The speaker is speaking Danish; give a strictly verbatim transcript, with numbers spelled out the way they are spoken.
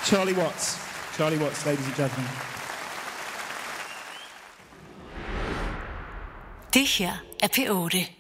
Charlie Watts. Charlie Watts, ladies and gentlemen. Det her er P otte.